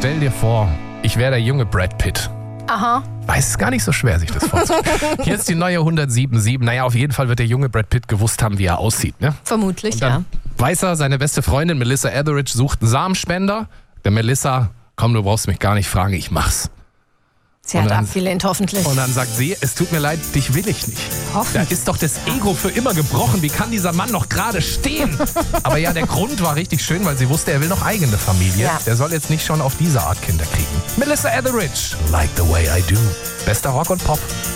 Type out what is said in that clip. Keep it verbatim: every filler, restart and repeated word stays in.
stell dir vor, ich wäre der junge Brad Pitt. Aha. Weiß, ist gar nicht so schwer, sich das vorzustellen. Hier ist die neue hundertsieben Komma sieben. Naja, auf jeden Fall wird der junge Brad Pitt gewusst haben, wie er aussieht. Ne? Vermutlich, Und dann ja. weiß er, seine beste Freundin Melissa Etheridge sucht einen Samenspender. Der Melissa, komm, du brauchst mich gar nicht fragen, ich mach's. Sie Und hat dann- abgelehnt, hoffentlich. Und dann sagt sie, es tut mir leid, dich will ich nicht. Da Hoffentlich. ist doch das Ego für immer gebrochen. Wie kann dieser Mann noch gerade stehen? Aber ja, der Grund war richtig schön, weil sie wusste, er will noch eigene Familie. Ja. Der soll jetzt nicht schon auf diese Art Kinder kriegen. Melissa Etheridge, like the way I do. Bester Rock und Pop.